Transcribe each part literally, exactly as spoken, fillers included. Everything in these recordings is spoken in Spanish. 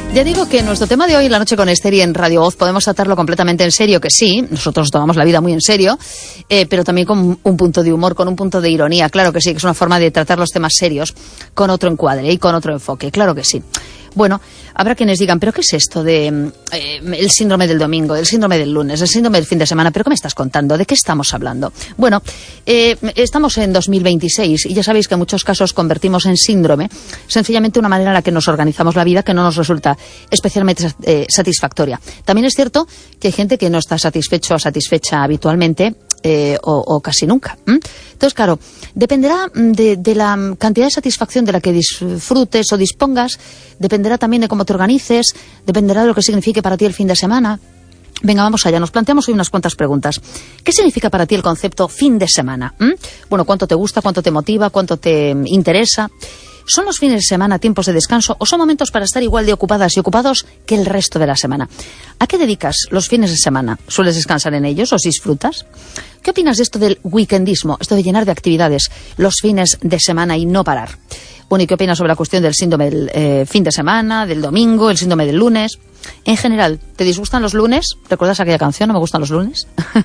Ya digo que nuestro tema de hoy, La Noche con Esther, y en Radio Voz podemos tratarlo completamente en serio, que sí, nosotros tomamos la vida muy en serio, eh, pero también con un punto de humor, con un punto de ironía, claro que sí, que es una forma de tratar los temas serios con otro encuadre y con otro enfoque, claro que sí. Bueno, habrá quienes digan, ¿pero qué es esto de eh, el síndrome del domingo, el síndrome del lunes, el síndrome del fin de semana? ¿Pero qué me estás contando? ¿De qué estamos hablando? Bueno, eh, estamos en dos mil veintiséis y ya sabéis que en muchos casos convertimos en síndrome sencillamente una manera en la que nos organizamos la vida que no nos resulta especialmente eh, satisfactoria. También es cierto que hay gente que no está satisfecho o satisfecha habitualmente, Eh, o, o casi nunca. ¿Mm? Entonces, claro, dependerá de, de la cantidad de satisfacción de la que disfrutes o dispongas, dependerá también de cómo te organices, dependerá de lo que signifique para ti el fin de semana. Venga, vamos allá, nos planteamos hoy unas cuantas preguntas. ¿Qué significa para ti el concepto fin de semana? ¿Mm? Bueno, ¿cuánto te gusta, cuánto te motiva, cuánto te interesa? ¿Son los fines de semana tiempos de descanso o son momentos para estar igual de ocupadas y ocupados que el resto de la semana? ¿A qué dedicas los fines de semana? ¿Sueles descansar en ellos? ¿Os disfrutas? ¿Qué opinas de esto del weekendismo, esto de llenar de actividades los fines de semana y no parar? Bueno, ¿y qué opinas sobre la cuestión del síndrome del eh, fin de semana, del domingo, el síndrome del lunes? En general, ¿te disgustan los lunes? ¿Recuerdas aquella canción, No me gustan los lunes?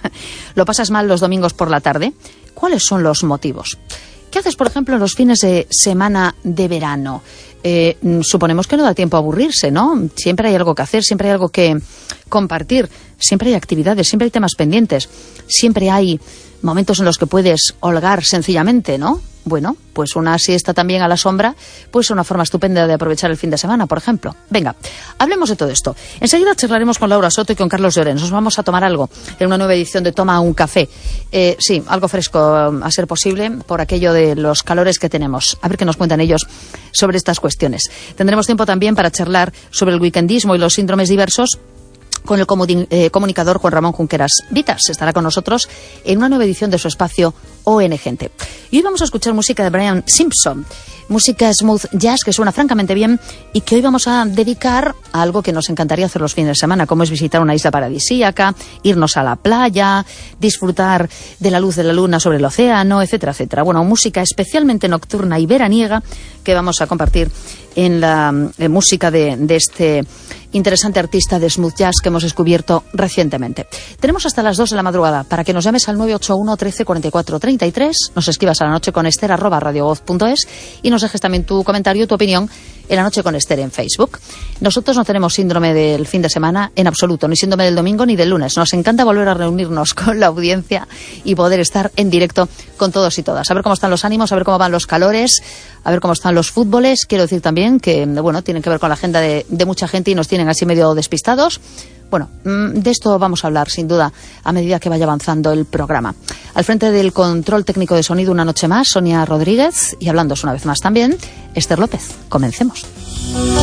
¿Lo pasas mal los domingos por la tarde? ¿Cuáles son los motivos? ¿Qué haces, por ejemplo, en los fines de semana de verano? Eh, suponemos que no da tiempo a aburrirse, ¿no? Siempre hay algo que hacer, siempre hay algo que compartir, siempre hay actividades, siempre hay temas pendientes, siempre hay momentos en los que puedes holgar sencillamente, ¿no? Bueno, pues una siesta también a la sombra, pues una forma estupenda de aprovechar el fin de semana, por ejemplo. Venga, hablemos de todo esto. Enseguida charlaremos con Laura Soto y con Carlos Llorens. Nos vamos a tomar algo en una nueva edición de Toma un Café. Eh, sí, algo fresco a ser posible por aquello de los calores que tenemos. A ver qué nos cuentan ellos sobre estas cuestiones. Tendremos tiempo también para charlar sobre el weekendismo y los síndromes diversos con el comuni- eh, comunicador Juan Ramón Junqueras Vitas. Estará con nosotros en una nueva edición de su espacio O N Gente. Y hoy vamos a escuchar música de Brian Simpson, música smooth jazz que suena francamente bien y que hoy vamos a dedicar a algo que nos encantaría hacer los fines de semana, como es visitar una isla paradisíaca, irnos a la playa, disfrutar de la luz de la luna sobre el océano, etcétera, etcétera. Bueno, música especialmente nocturna y veraniega que vamos a compartir en la en música de, de este interesante artista de smooth jazz que hemos descubierto recientemente. Tenemos hasta las dos de la madrugada para que nos llames al nueve ocho uno, trece, cuarenta y cuatro, treinta y tres, nos escribas a la noche con Esther arroba radiovoz punto es y nos dejes también tu comentario, tu opinión en La Noche con Esther en Facebook. Nosotros no tenemos síndrome del fin de semana en absoluto, ni síndrome del domingo ni del lunes. Nos encanta volver a reunirnos con la audiencia y poder estar en directo con todos y todas. A ver cómo están los ánimos, a ver cómo van los calores, a ver cómo están los fútboles. Quiero decir también que, bueno, tienen que ver con la agenda de, de mucha gente y nos tienen así medio despistados. Bueno, de esto vamos a hablar, sin duda, a medida que vaya avanzando el programa. Al frente del control técnico de sonido, una noche más, Sonia Rodríguez, y hablándoos una vez más también, Esther López. Comencemos.